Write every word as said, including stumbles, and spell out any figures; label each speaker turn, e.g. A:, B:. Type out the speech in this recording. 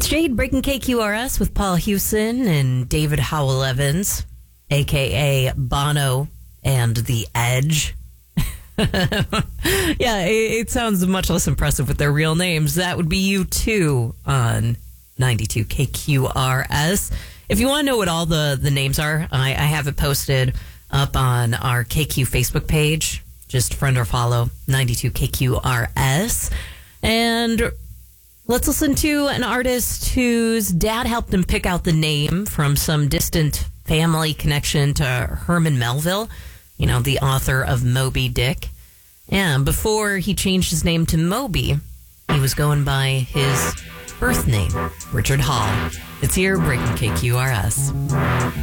A: It's Jade breaking K Q R S with Paul Hewson and David Howell Evans, a k a. Bono and The Edge. Yeah, it, it sounds much less impressive with their real names. That would be U two on ninety-two K Q R S. If you want to know what all the, the names are, I, I have it posted up on our K Q Facebook page. Just friend or follow ninety-two K Q R S. And let's listen to an artist whose dad helped him pick out the name from some distant family connection to Herman Melville, you know, the author of Moby Dick. And before he changed his name to Moby, he was going by his birth name, Richard Hall. It's here, breaking K Q R S.